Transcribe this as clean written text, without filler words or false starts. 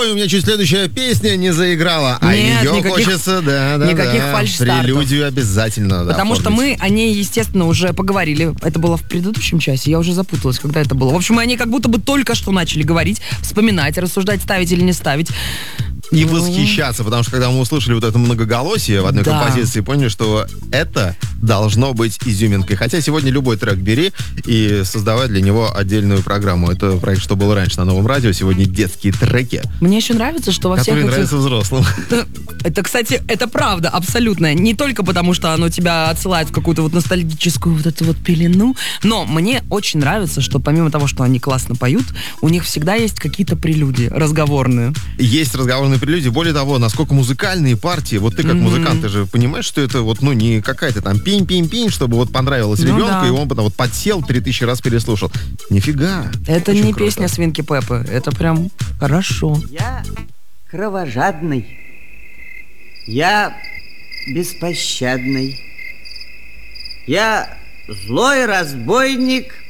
ой, у меня чуть следующая песня не заиграла, а Нет, ее никаких- хочется, никаких фальш-стартов. прелюдию обязательно надо Потому что оформить. мы о ней, естественно, уже поговорили. Это было в предыдущем часе, я уже запуталась, когда это было. В общем, мы о ней как будто бы только что начали говорить, вспоминать, рассуждать, ставить или не ставить. И Ну. восхищаться, потому что когда мы услышали вот это многоголосие в одной Да. композиции, поняли, что это должно быть изюминкой. Хотя сегодня любой трек бери и создавай для него отдельную программу. Это проект «Что было раньше» на Новом радио. Сегодня детские треки, Мне еще нравится, что во всех которые этих... нравятся взрослым. Это, кстати, это правда, абсолютно. Не только потому, что оно тебя отсылает в какую-то вот ностальгическую вот эту вот пелену, но мне очень нравится, что помимо того, что они классно поют, у них всегда есть какие-то прелюдии разговорные. Есть разговорные прелюдии. Более того, насколько музыкальные партии, вот ты как музыкант, ты же понимаешь, что это вот, ну, не какая-то там пинь-пинь-пинь, чтобы вот понравилось Ну ребенку, да. и он потом вот подсел, 3000 раз переслушал. Нифига. Это Очень не круто. песня Свинки Пеппы, это прям хорошо. Я кровожадный, я беспощадный, я злой разбойник,